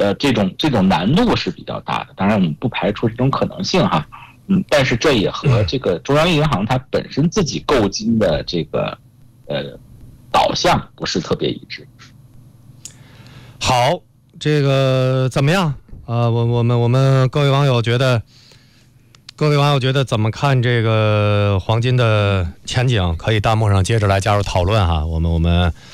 这种难度是比较大的。当然，我们不排除这种可能性哈。但是这也和这个中央银行它本身自己购金的这个导向不是特别一致。 好，这个怎么样？我们各位网友觉得怎么看这个黄金的前景？可以弹幕上接着来加入讨论哈。我们